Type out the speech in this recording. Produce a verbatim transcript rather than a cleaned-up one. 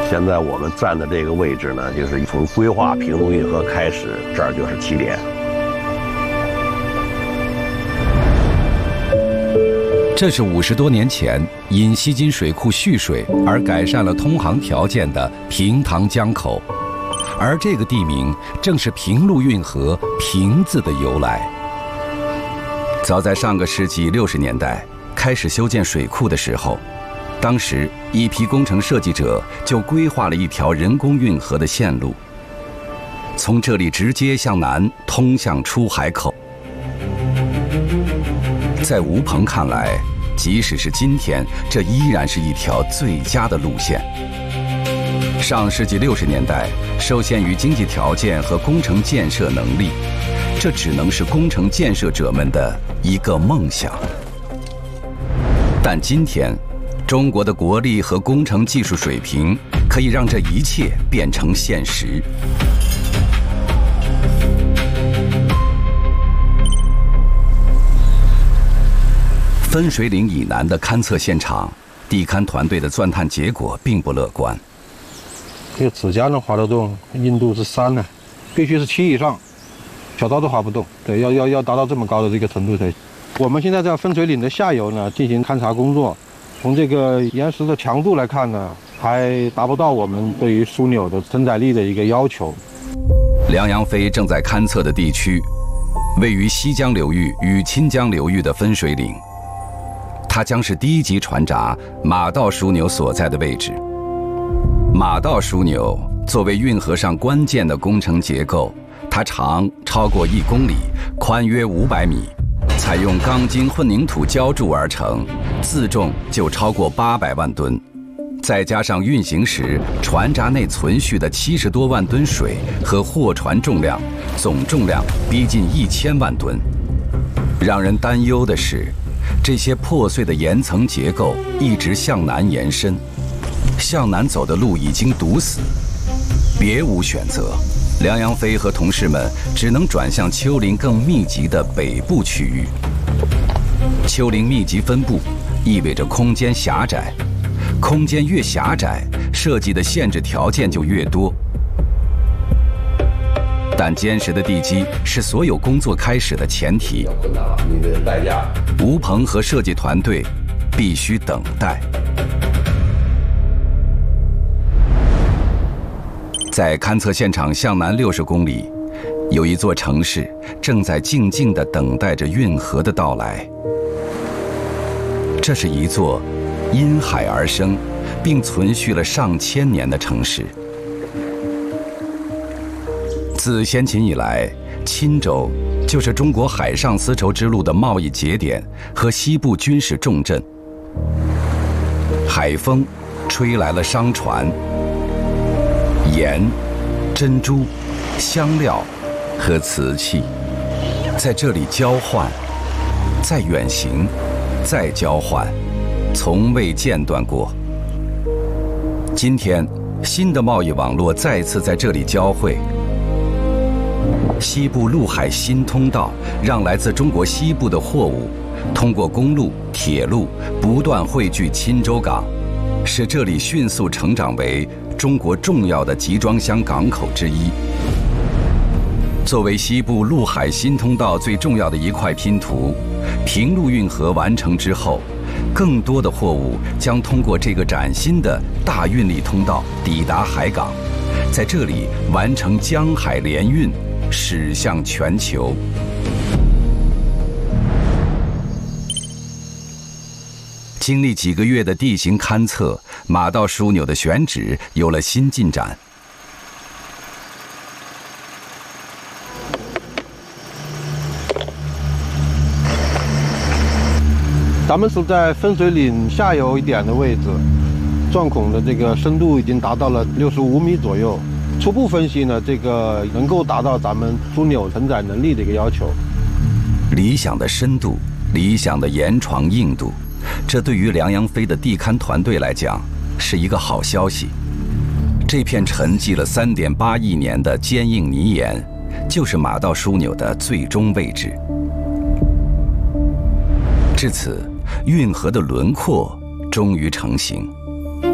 现在我们站的这个位置呢，就是从规划平陆运河开始，这儿就是起点。 这是五十多年前因西津水库蓄水而改善了通航条件的平塘江口，而这个地名正是平陆运河“平”字的由来。早在上个世纪六十年代开始修建水库的时候，当时一批工程设计者就规划了一条人工运河的线路，从这里直接向南通向出海口。在吴鹏看来，即使是今天，这依然是一条最佳的路线。上世纪六十年代，受限于经济条件和工程建设能力，这只能是工程建设者们的一个梦想。但今天，中国的国力和工程技术水平可以让这一切变成现实。分水岭以南的勘测现场，地勘团队的钻探结果并不乐观。 这个齿夹能划得动，硬度是三呢，必须是七以上，小刀都划不动。对，要要要达到这么高的这个程度才行。我们现在在分水岭的下游呢进行勘察工作，从这个岩石的强度来看呢，还达不到我们对于枢纽的承载力的一个要求。 梁阳飞正在勘测的地区，位于西江流域与钦江流域的分水岭。它将是第一级船闸马道枢纽所在的位置。马道枢纽作为运河上关键的工程结构，它长超过一公里，宽约五百米，采用钢筋混凝土浇筑而成，自重就超过八百万吨。再加上运行时船闸内存蓄的七十多万吨水和货船重量，总重量逼近一千万吨。让人担忧的是，这些破碎的岩层结构一直向南延伸，向南走的路已经堵死，别无选择。梁阳飞和同事们只能转向丘陵更密集的北部区域。丘陵密集分布意味着空间狭窄，空间越狭窄，设计的限制条件就越多。但坚实的地基是所有工作开始的前提。 你的代价， 吴鹏和设计团队必须等待。在勘测现场向南六十公里，有一座城市正在静静地等待着运河的到来。这是一座因海而生，并存续了上千年的城市。自先秦以来，钦州就是中国海上丝绸之路的贸易节点和西部军事重镇。海风吹来了商船、盐、珍珠、香料和瓷器，在这里交换，再远行，再交换，从未间断过。今天，新的贸易网络再次在这里交汇。西部陆海新通道让来自中国西部的货物通过公路、铁路不断汇聚钦州港，使这里迅速成长为中国重要的集装箱港口之一。作为西部陆海新通道最重要的一块拼图，平陆运河完成之后，更多的货物将通过这个崭新的大运力通道抵达海港，在这里完成江海联运，驶向全球。经历几个月的地形勘测，马道枢纽的选址有了新进展。 咱们是在分水岭下游一点的位置，钻孔的这个深度已经达到了六十五米左右。初步分析呢，这个能够达到咱们枢纽承载能力的一个要求。 理想的深度，理想的岩床硬度，这对于梁阳飞的地勘团队来讲是一个好消息。这片沉寂了三点八亿年的坚硬泥岩，就是马道枢纽的最终位置。至此，运河的轮廓终于成型。